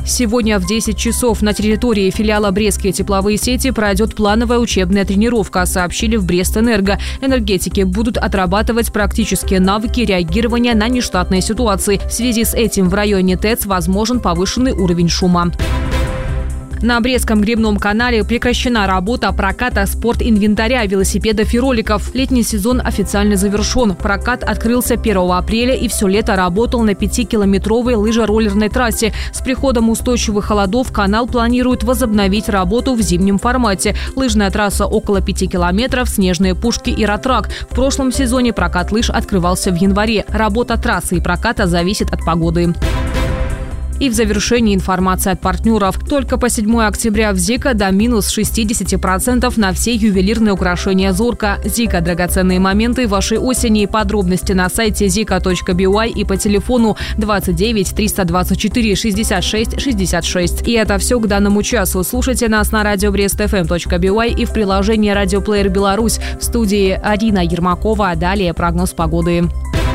Сегодня в 10 часов на территории филиала «Брестские тепловые сети» пройдет плановая учебная тренировка, сообщили в Брестэнерго. Энергетики будут отрабатывать практические навыки реагирования на нештатные ситуации. В связи с этим в районе ТЭЦ возможен повышенный уровень шума. На Брестском гребном канале прекращена работа проката спортинвентаря, велосипедов и роликов. Летний сезон официально завершен. Прокат открылся 1 апреля и все лето работал на 5-километровой лыжероллерной трассе. С приходом устойчивых холодов канал планирует возобновить работу в зимнем формате. Лыжная трасса около 5 километров, снежные пушки и ратрак. В прошлом сезоне прокат лыж открывался в январе. Работа трассы и проката зависит от погоды. И в завершении информация от партнеров. Только по 7 октября в ЗИКа до минус 60% на все ювелирные украшения «Зорка». ЗИКа – драгоценные моменты вашей осени. Подробности на сайте zika.by и по телефону 29 324 66 66. И это все к данному часу. Слушайте нас на радио brestfm.by и в приложении «Радиоплеер Беларусь». В студии Арина Ермакова. Далее прогноз погоды.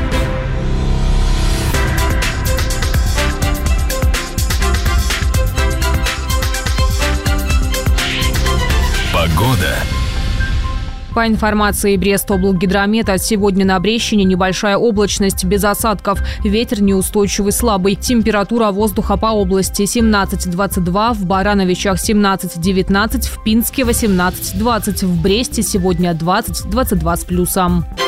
Погода. По информации Брестоблгидромета, сегодня на Брещине небольшая облачность, без осадков. Ветер неустойчивый, слабый. Температура воздуха по области 17-22, в Барановичах 17-19, в Пинске 18-20, в Бресте сегодня 20-22 с плюсом.